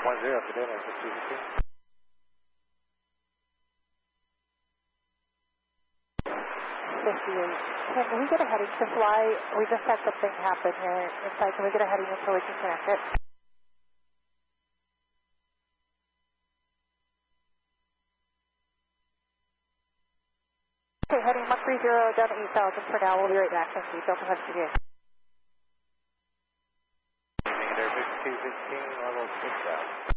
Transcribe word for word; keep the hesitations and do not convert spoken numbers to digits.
one zero for dinner for T V C. fifty-eight. Can we get a heading to fly? We just had something happen here inside. Can we get a heading until we can connect it? Okay, heading one three zero down to eight thousand for now. We'll be right back. Thank you. Delta five two eight. Negative fifty-two fifteen, level six out.